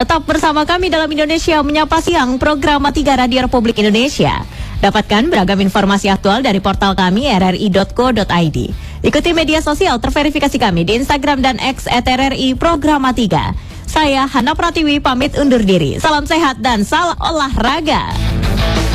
Tetap bersama kami dalam Indonesia Menyapa Siang, program 3 Radio Republik Indonesia. Dapatkan beragam informasi aktual dari portal kami rri.co.id. Ikuti media sosial terverifikasi kami di Instagram dan X @RRI Programa 3. Saya Hana Pratiwi pamit undur diri. Salam sehat dan salam olahraga.